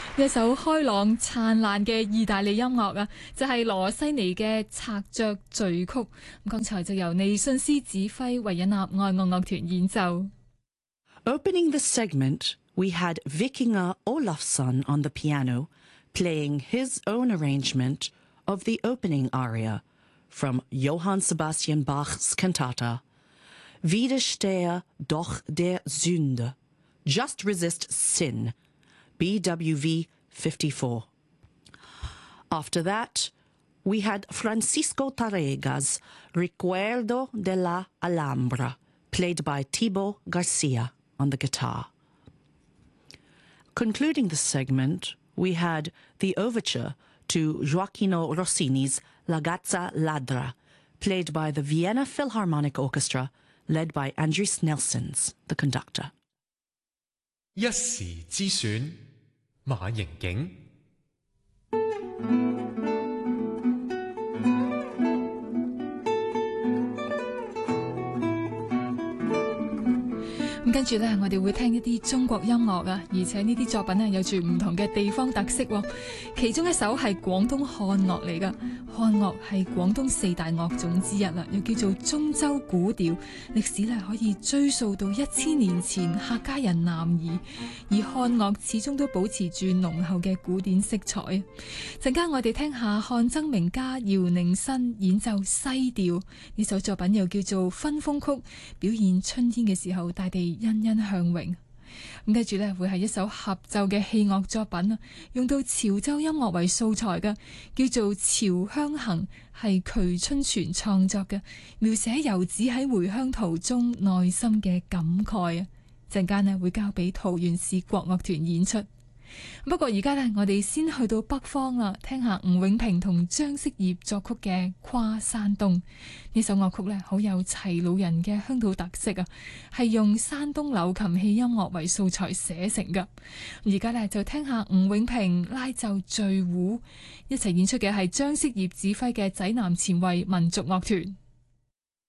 一首開朗燦爛嘅意大利音樂啊，就係羅西尼嘅拆着序曲。咁剛才就由尼遜斯指揮維也納愛樂樂團演奏。 Opening the segment, we had Vikingur Olafsson on the piano, playing his own arrangement of the opening aria from Johann Sebastian Bach's cantata, Widerstehe doch der Sünde, Just Resist Sin, BWV 54. After that, we had Francisco Tárrega's Recuerdo de la Alhambra, played by Thibaut Garcia on the guitar. Concluding the segment, we had the overture to Gioacchino Rossini's La Gazza Ladra, played by the Vienna Philharmonic Orchestra, led by Andris Nelsons, the conductor. 一時之選，馬盈景。 跟住呢，我哋會聽一啲中國音樂啊，而且呢啲作品呢有住唔同嘅地方特色。其中一首係廣東漢樂嚟㗎，漢樂係廣東四大樂種之一啦，又叫做中州古調，歷史呢可以追溯到1000年前客家人南移，而漢樂始終都保持住濃厚嘅古典色彩。陣間我哋聽下漢箏名家姚寧新演奏西調，呢首作品又叫做《分風曲》，表現春天嘅時候大地欣欣向榮。咁跟住呢，會係一首合奏嘅器樂作品啊，用到潮州音樂為素材嘅，叫做《潮鄉行》，係瞿春泉創作嘅，描寫遊子喺回鄉途中內心嘅感慨啊。陣間呢，會交俾桃園市國樂團演出。不過而家呢，我哋先去到北方啦，聽下吳永平同張式業作曲嘅《跨山東》。呢首樂曲呢，好有齊魯人嘅鄉土特色啊，係用山東柳琴器音樂為素材寫成㗎。而家呢，就聽下吳永平拉奏醉壺，一齊演出嘅係張式業指揮嘅濟南前衛民族樂團。